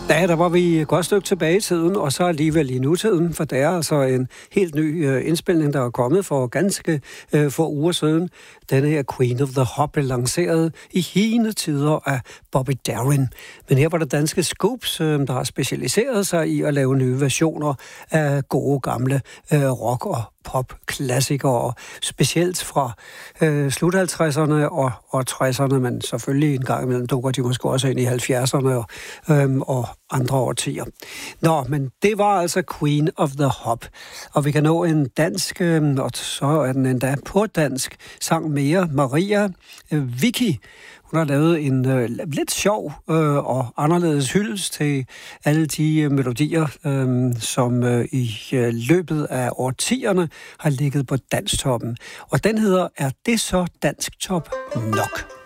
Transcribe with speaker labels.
Speaker 1: Ja, der var vi et godt stykke tilbage i tiden, og så alligevel i nutiden, for det er altså en helt ny indspilning, der er kommet for ganske få uger siden. Denne her Queen of the Hop blev lanceret i hine tider af Bobby Darin. Men her var det danske Scoops, der har specialiseret sig i at lave nye versioner af gode gamle rock- og pop-klassikere, specielt fra slut 50'erne og 60'erne, men selvfølgelig en gang imellem dukker de måske også ind i 70'erne og andre årtier. Nå, men det var altså Queen of the Hop, og vi kan nå en dansk, og så er den endda på dansk, sang mere, Maria Vicky. Hun har lavet en lidt sjov og anderledes hyldest til alle de melodier, som i løbet af årtierne har ligget på dansktoppen. Og den hedder Er det så dansktop nok?